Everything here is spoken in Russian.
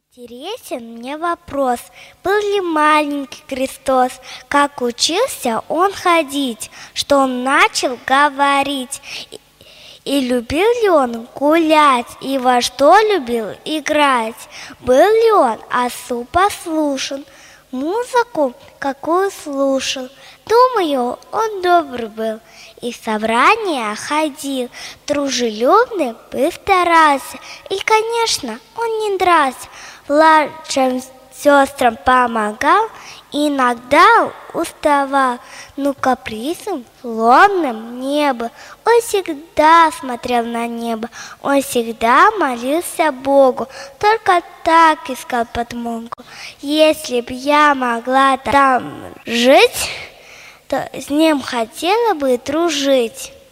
Интересен мне вопрос, был ли маленький Христос, как учился он ходить, что он начал говорить, и любил ли он гулять, и во что любил играть, был ли он отцу послушен, музыку какую слушал. Думаю, он добрый был, и в собрания ходил, дружелюбный был, старался, и, конечно, он не дрался, младшим сестрам помогал, и иногда уставал, но капризом злобным не был. Он всегда смотрел на небо, он всегда молился Богу, только так искал подмогу. Если б я могла там жить, то с ним хотела бы дружить.